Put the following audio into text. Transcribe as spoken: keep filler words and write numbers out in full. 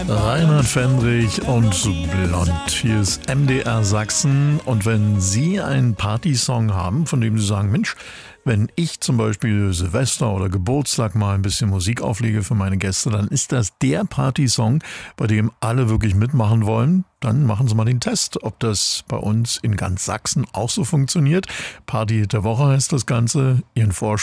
Reinhard Fendrich und Blond. Hier ist M D R Sachsen. Und wenn Sie einen Partysong haben, von dem Sie sagen, Mensch, wenn ich zum Beispiel Silvester oder Geburtstag mal ein bisschen Musik auflege für meine Gäste, dann ist das der Partysong, bei dem alle wirklich mitmachen wollen. Dann machen Sie mal den Test, ob das bei uns in ganz Sachsen auch so funktioniert. Party der Woche heißt das Ganze. Ihren Vorschlag